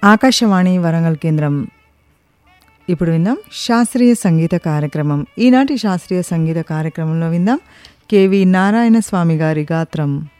ఆకాశవాణి వరంగల్ కేంద్రం. ఇప్పుడు విందాం శాస్త్రీయ సంగీత కార్యక్రమం. ఈనాటి శాస్త్రీయ సంగీత కార్యక్రమంలో విందాం కేవి నారాయణ స్వామి గారి గాత్రం.